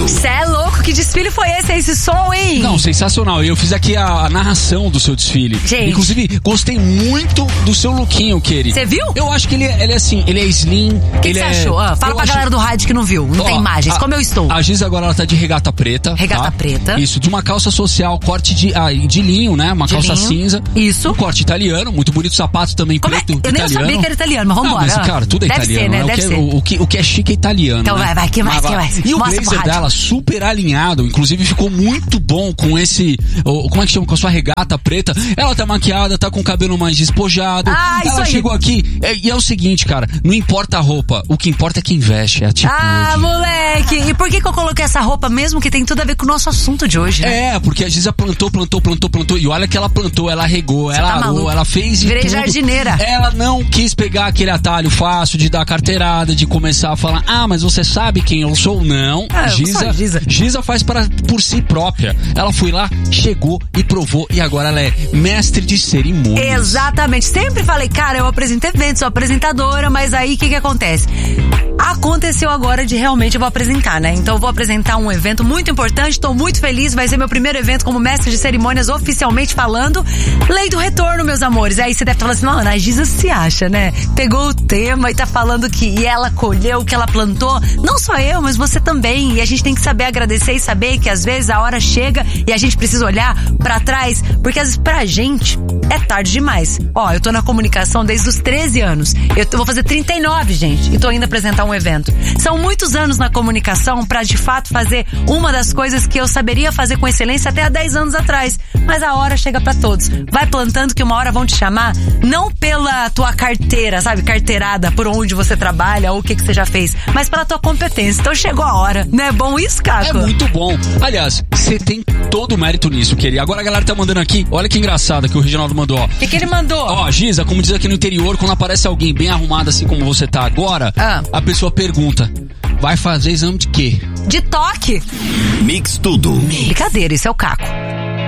Cê é louco, que desfile foi esse som, hein? Não, sensacional. Eu fiz aqui a narração do seu desfile. Gente. Inclusive, gostei muito do seu lookinho, Keri. Você viu? Eu acho que ele é assim, ele é slim. O que você achou? Fala pra galera do rádio que não viu, não tem imagens. Como eu estou? A Giz agora ela tá de regata preta. Regata preta. Isso, de uma calça social, corte de linho, né? Uma calça cinza. Isso. Um corte italiano, muito bonito, sapato também preto. Eu nem sabia que era italiano, mas vambora. Mas, cara, tudo é deve italiano. Ser, né? Deve ser. O que é chique é italiano. Então né? vai, que mais? E o blazer dela, super alinhado, inclusive ficou muito bom com esse, como é que chama, com a sua regata preta. Ela tá maquiada, tá com o cabelo mais despojado. Ela chegou aqui, e é o seguinte, cara, não importa a roupa, o que importa é quem veste, é a atitude. Moleque, e por que eu coloquei essa roupa mesmo que tem tudo a ver com o nosso assunto de hoje, né? Porque a Giza plantou, e olha que ela plantou, ela regou, ela arou, ela fez de tudo. Jardineira. Ela não quis pegar aquele atalho fácil de dar carteirada, de começar a falar, mas você sabe quem eu sou? Não. Giza faz por si própria. Ela foi lá, chegou e provou, e agora ela é mestre de cerimônias. Exatamente. Sempre falei, cara, eu apresento eventos, sou apresentadora, mas aí o que acontece? Aconteceu agora de realmente eu vou apresentar, né? Então eu vou apresentar um evento muito importante, tô muito feliz, vai ser meu primeiro evento como mestre de cerimônias oficialmente falando. Lei do retorno, meus amores. Aí você deve estar falando assim, não, a Giza se acha, né? Pegou o tema e tá falando que ela colheu o que ela plantou. Não só eu, mas você também. E a gente tem que saber agradecer e saber que às vezes a hora chega e a gente precisa olhar pra trás, porque às vezes pra gente é tarde demais. Eu tô na comunicação desde os 13 anos. Eu vou fazer 39, gente, e tô indo apresentar um evento. São muitos anos na comunicação pra de fato fazer uma das coisas que eu saberia fazer com excelência até há 10 anos atrás. Mas a hora chega pra todos. Vai plantando que uma hora vão te chamar, não pela tua carteira, sabe? Carteirada, por onde você trabalha ou o que você já fez, mas pela tua competência. Então chegou a hora. Não é bom isso, Caco? É muito bom. Aliás, você tem todo o mérito nisso, querido. Agora a galera tá mandando aqui, olha que engraçado que o Reginaldo mandou, O que ele mandou? Giza, como diz aqui no interior, quando aparece alguém bem arrumado assim como você tá agora, a pessoa pergunta, vai fazer exame de quê? De toque. Mix tudo. Brincadeira, isso é o Caco.